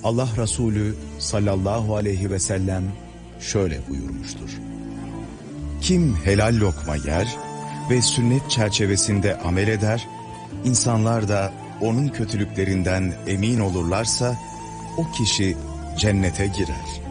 Allah Resulü sallallahu aleyhi ve sellem şöyle buyurmuştur. Kim helal lokma yer ve sünnet çerçevesinde amel eder, insanlar da onun kötülüklerinden emin olurlarsa o kişi cennete girer.